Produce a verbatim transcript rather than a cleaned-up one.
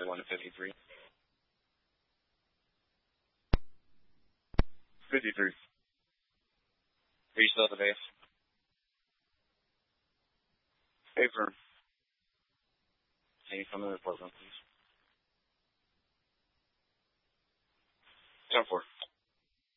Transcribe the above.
one to fifty-three. fifty-three. Are you still at the base? Hey, firm. Can you come in the report room, please? ten four.